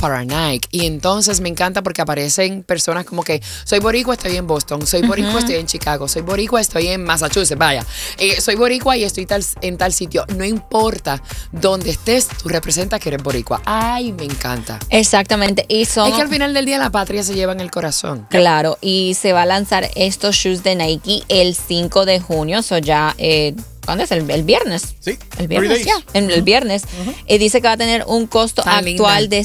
para Nike. Y entonces me encanta porque aparecen personas como que soy boricua, estoy en Boston, soy boricua, estoy en Chicago, soy boricua, estoy en Massachusetts, vaya. Soy boricua y estoy en tal sitio. No importa dónde estés, tú representas que eres boricua. Ay, me encanta. Exactamente. Y son... Es que al final del día la patria se lleva en el corazón. Claro, y se va a lanzar estos shoes de Nike el 5 de junio, o ya... ¿cuándo es? El viernes. Sí. El viernes, ya. El viernes. Dice que va a tener un costo Tan actual linda. de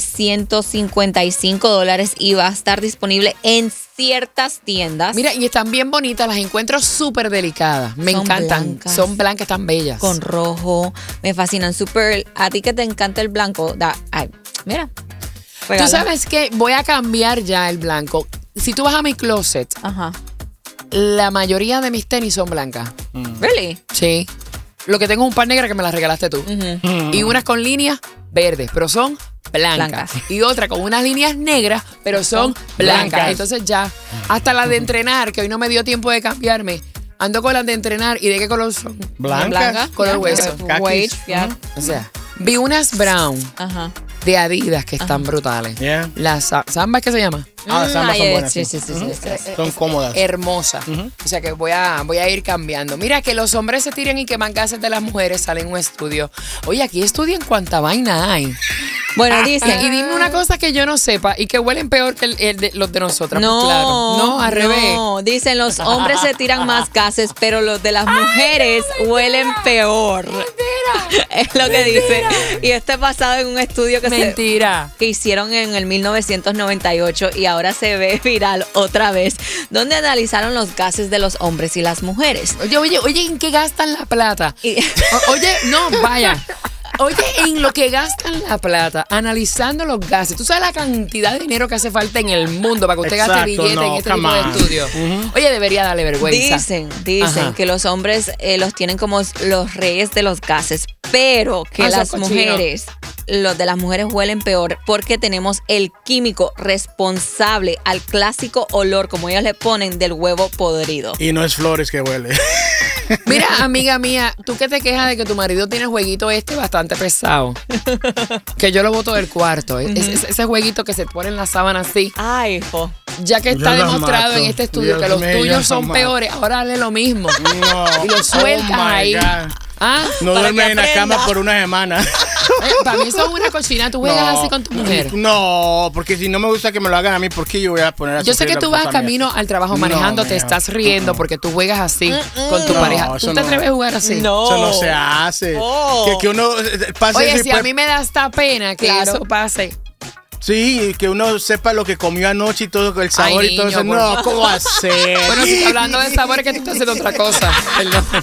$155 y va a estar disponible en ciertas tiendas. Mira, y están bien bonitas, las encuentro súper delicadas. Me Son encantan. blancas. Son blancas, están bellas. Con rojo. Me fascinan súper. A ti que te encanta el blanco. Ay, mira. Tú sabes que voy a cambiar ya el blanco. Si tú vas a mi closet, Ajá. la mayoría de mis tenis son blancas. Really? Sí. Lo que tengo es un par negra que me las regalaste tú. Y unas con líneas verdes, pero son blancas. Blancas. Y otra con unas líneas negras, pero son blancas. blancas. Entonces ya, hasta las de entrenar, que hoy no me dio tiempo de cambiarme, ando con las de entrenar. ¿Y de qué color son? Blancas. Color hueso. Kakis. Wait, yeah. O sea, vi unas brown Ajá. de Adidas que están brutales. Yeah. Las Samba, ¿qué se llama? Las zambas son buenas. Sí, sí, sí. Son cómodas. Hermosa. O sea que voy a ir cambiando. Mira, que los hombres se tiran y queman gases de las mujeres, sale en un estudio. Oye, aquí estudian cuánta vaina hay. Bueno, dicen. Y dime una cosa que yo no sepa y que huelen peor que los de nosotras. No, Pues claro. No, al revés. No, dicen los hombres se tiran más gases, pero los de las mujeres huelen peor. Es lo que dice. Y esto es basado en un estudio Mentira. que hicieron en el 1998 y ahora se ve viral otra vez, donde analizaron los gases de los hombres y las mujeres. Oye, ¿en qué gastan la plata? Y- Oye, no, vaya. Oye, en lo que gastan la plata, analizando los gases. ¿Tú sabes la cantidad de dinero que hace falta en el mundo para que usted gaste Exacto, billetes en no, este come tipo de on. estudios? Oye, debería darle vergüenza. Dicen Ajá. que los hombres los tienen como los reyes de los gases, pero que Ah, son las cochinos. mujeres, los de las mujeres huelen peor porque tenemos el químico responsable al clásico olor, como ellos le ponen, del huevo podrido. Y no es flores que huele. Mira, amiga mía, tú que te quejas de que tu marido tiene el jueguito bastante pesado. Que yo lo boto del cuarto. Ese jueguito que se pone en la sábana así. Ay, hijo. Ya que está Yo los demostrado mato. en este estudio Dios que los mío, yo tuyos los son mato. peores, ahora hazle lo mismo. No. Y lo sueltas Oh my ahí. God. Ah, No Para duermes que en la aprenda. cama por una semana. para mí eso es una cochina. Tú juegas así con tu mujer. No, porque si no me gusta que me lo hagan a mí, ¿por qué yo voy a poner a Yo sé sufrir que la tú vas esposa mía? camino al trabajo No, manejando, te mija. estás riendo porque tú juegas así con tu No, pareja. ¿Tú eso te no. atreves a jugar así? No. Eso no se hace. Oh. Que uno pase Oye, eso y si a pues- mí me da esta pena que Claro. eso pase. Sí, que uno sepa lo que comió anoche y todo, el sabor Ay, y todo niño, eso. por No, favor. ¿cómo hacer? Bueno, si está hablando de sabores, que tú estás haciendo otra cosa. Perdón.